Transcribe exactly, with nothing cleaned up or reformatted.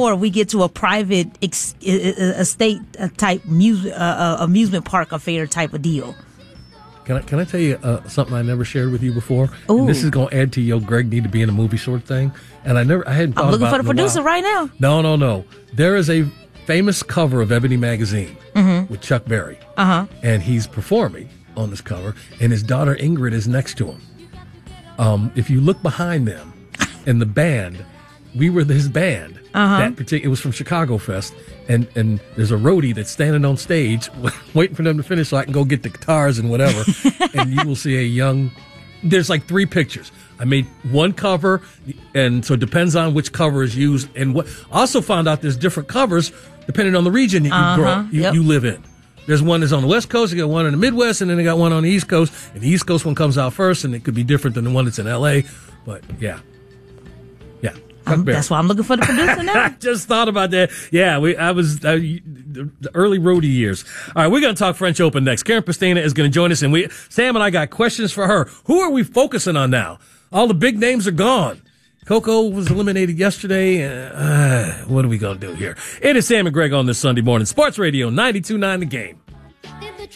before we get to a private ex- estate type music, uh, amusement park affair type of deal. Can I can I tell you uh, something I never shared with you before? Ooh. And this is going to add to your Greg need to be in a movie sort of thing. And I never I hadn't thought I'm looking about for the it in a producer while. right now. No, no, no. There is a famous cover of Ebony Magazine mm-hmm. with Chuck Berry. Uh-huh. And he's performing on this cover, and his daughter Ingrid is next to him. Um, if you look behind them in the band, we were his band. Uh-huh. That particular, it was from Chicago Fest, and, and there's a roadie that's standing on stage waiting for them to finish so I can go get the guitars and whatever. And you will see a young. There's like three pictures. I made one cover, and so it depends on which cover is used. And what also found out there's different covers depending on the region that you uh-huh. grow you, yep. you live in. There's one that's on the West Coast, you got one in the Midwest, and then they got one on the East Coast. And the East Coast one comes out first, and it could be different than the one that's in L A. But yeah, yeah. Um, that's why I'm looking for the producer now. I just thought about that. Yeah, we. I was uh, the, the early roadie years. All right, we're going to talk French Open next. Karen Pristina is going to join us, and we Sam and I got questions for her. Who are we focusing on now? All the big names are gone. Coco was eliminated yesterday. Uh, what are we going to do here? It is Sam and Greg on this Sunday morning. Sports Radio ninety-two point nine The Game.